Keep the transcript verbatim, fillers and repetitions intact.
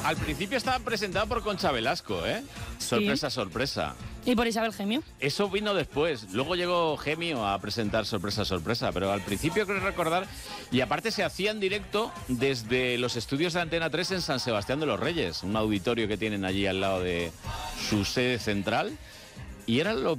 al principio estaba presentado por Concha Velasco, ¿eh? Sorpresa, Sí. sorpresa. ¿Y por Isabel Gemio? Eso vino después. Luego llegó Gemio a presentar Sorpresa, sorpresa. Pero al principio creo recordar... Y aparte se hacía en directo desde los estudios de Antena tres en San Sebastián de los Reyes. Un auditorio que tienen allí al lado de su sede central. Y eran los